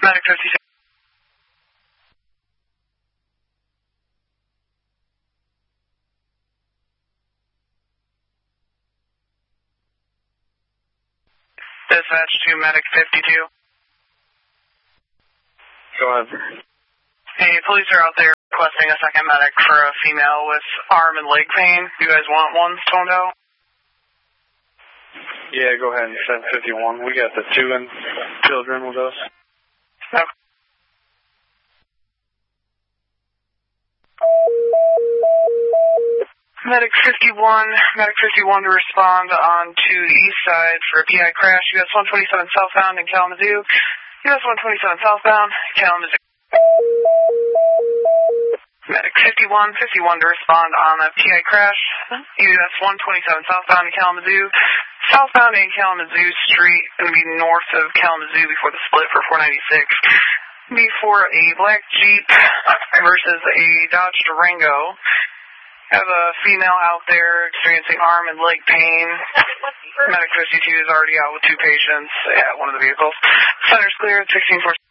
Medic 52. Dispatch to Medic 52. Go ahead. Hey, police are out there requesting a second medic for a female with arm and leg pain. You guys want one toned out? Yeah, go ahead. 751. We got the 2 and children with us. Okay. Medic 51 to respond on to the east side for a PI crash. US 127 southbound in Kalamazoo. US 127 southbound, Kalamazoo. Medic 51 to respond on a PI crash. US 127 southbound in Kalamazoo. Southbound in Kalamazoo Street, going to be north of Kalamazoo before the split for 496. Before a black Jeep versus a Dodge Durango. Have a female out there experiencing arm and leg pain. Medic 52 is already out with 2 patients at one of the vehicles. Center's clear at 16-4.